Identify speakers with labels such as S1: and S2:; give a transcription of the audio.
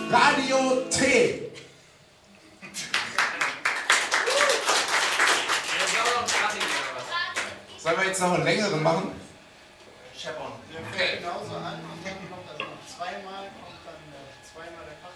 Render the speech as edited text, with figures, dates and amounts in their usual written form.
S1: Radio T. Sollen wir jetzt noch einen längeren machen?
S2: Scheppern.
S3: Okay. Genauso an und dann kommt das noch zweimal, kommt dann zweimal der Kaffee.